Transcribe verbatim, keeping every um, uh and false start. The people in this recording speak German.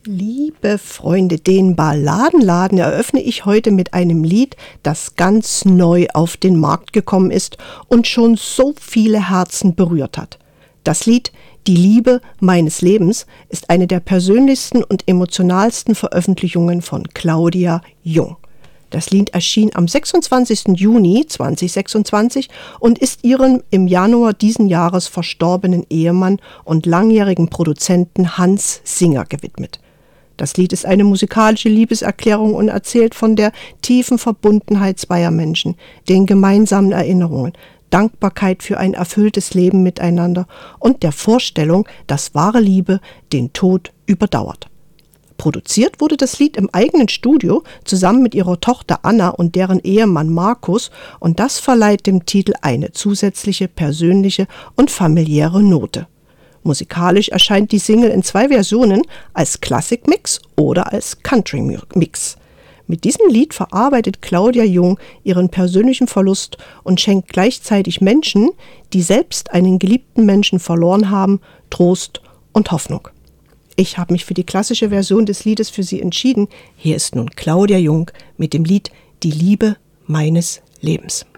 Liebe Freunde, den Balladenladen eröffne ich heute mit einem Lied, das ganz neu auf den Markt gekommen ist und schon so viele Herzen berührt hat. Das Lied »Die Liebe meines Lebens« ist eine der persönlichsten und emotionalsten Veröffentlichungen von Claudia Jung. Das Lied erschien am sechsundzwanzigsten Juni zweitausendsechsundzwanzig und ist ihrem im Januar diesen Jahres verstorbenen Ehemann und langjährigen Produzenten Hans Singer gewidmet. Das Lied ist eine musikalische Liebeserklärung und erzählt von der tiefen Verbundenheit zweier Menschen, den gemeinsamen Erinnerungen, Dankbarkeit für ein erfülltes Leben miteinander und der Vorstellung, dass wahre Liebe den Tod überdauert. Produziert wurde das Lied im eigenen Studio zusammen mit ihrer Tochter Anna und deren Ehemann Markus und das verleiht dem Titel eine zusätzliche persönliche und familiäre Note. Musikalisch erscheint die Single in zwei Versionen, als Classic Mix oder als Country Mix. Mit diesem Lied verarbeitet Claudia Jung ihren persönlichen Verlust und schenkt gleichzeitig Menschen, die selbst einen geliebten Menschen verloren haben, Trost und Hoffnung. Ich habe mich für die klassische Version des Liedes für Sie entschieden. Hier ist nun Claudia Jung mit dem Lied »Die Liebe meines Lebens«.